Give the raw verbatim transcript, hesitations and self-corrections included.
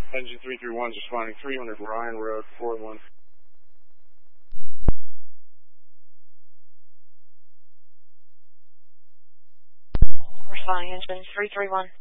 Engine three three one is responding three hundred Ryan Road, four one. Responding engine three three one.